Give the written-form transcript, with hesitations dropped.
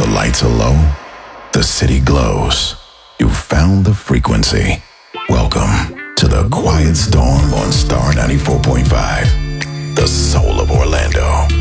The lights are low. The city glows. You found the frequency. Welcome to the Quiet Storm on Star 94.5. The soul of Orlando.